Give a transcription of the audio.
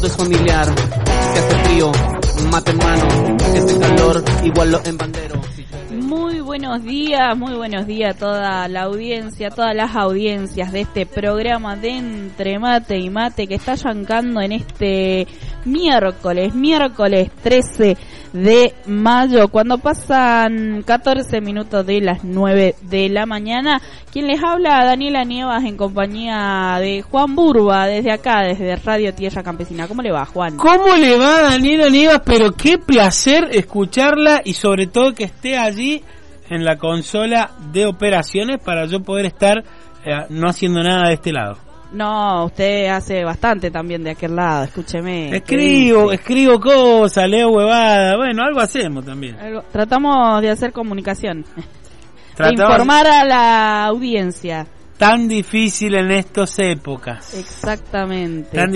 Es familiar, que hace frío, mate en mano, que hace calor, igual lo embandero. Muy buenos días a toda la audiencia, todas las audiencias de este programa de Entre Mate y Mate que está arrancando en este miércoles 13 de mayo, cuando pasan 14 minutos de las 9 de la mañana. Quien les habla, Daniela Nievas, en compañía de Juan Burba, desde acá, desde Radio Tierra Campesina. ¿Cómo le va, Juan? ¿Cómo le va, Daniela Nievas? Pero qué placer escucharla y sobre todo que esté allí en la consola de operaciones para yo poder estar no haciendo nada de este lado. No, usted hace bastante también de aquel lado, escúcheme. Escribo cosas, leo huevadas, bueno, algo hacemos también. Tratamos de hacer comunicación, de informar a la audiencia. Tan difícil en estas épocas. Exactamente.